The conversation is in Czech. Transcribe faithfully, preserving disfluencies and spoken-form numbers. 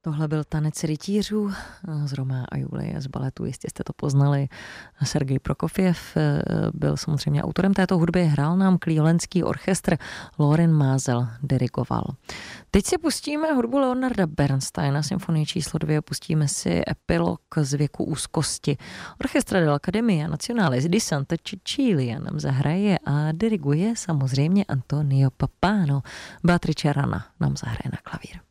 Tohle byl Tanec rytířů z Romea a Julie z baletu, jistě jste to poznali. Sergej Prokofjev byl samozřejmě autorem této hudby, hrál nám Clevelandský orchestr, Loren Mázel dirigoval. Teď si pustíme hudbu Leonarda Bernsteina, symfonii číslo dvě, pustíme si epilog z věku úzkosti. Orchestra dell'Accademia Nazionale di Santa Cecilia nám zahraje a diriguje samozřejmě Antonio Pappano. Beatrice Rana nám zahraje na klavír.